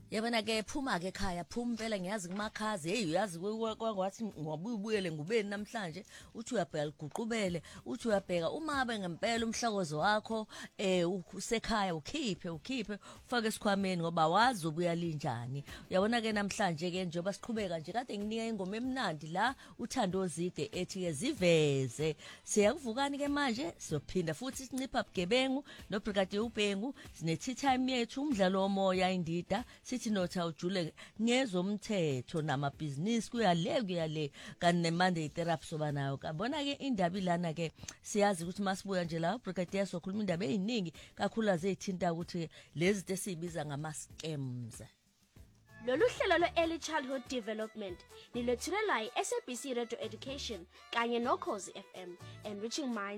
Yabona ke phuma ke ekhaya phuma impela ngiyazi kumakhazi uyazi kwakwathi ngwabuyele ngubeni namhlanje uthi uyabheka liguqubele uthi uyabheka uma abe ngempela umhlakozo wakho usekhaya ukhiphe ufake esikhwameni ngoba wazi ubuya linjani. Uyabona ke namhlanje ke njengoba siqhubeka nje kade nginika ingoma emnandi la uthando zide ethi ke ziveze siyakuvukani ke manje siyophinda futhi sincipha bugebengu no Brigadier Ubhengu sine tea time yethu umdlalo womoya indida sithi notha ujule ngezomthetho namabhizinisi kuyale kanti ne-Monday therapy soba nayo kabona ke indaba ilana ke siyazi ukuthi masibuya nje la Brigadier sokhuluma indaba eziningi kakhulu azithinta ukuthi lezi zinto esibiza ngama-scams. Lolu hlelo lwe-Early Childhood Development nilethulelwa yi-SABC Radio Education kanye noKhozi FM, Enriching Minds.